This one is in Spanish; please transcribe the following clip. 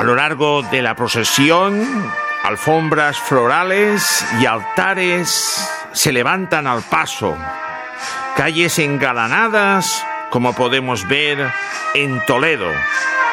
A lo largo de la procesión, alfombras florales y altares se levantan al paso. Calles engalanadas, como podemos ver en Toledo.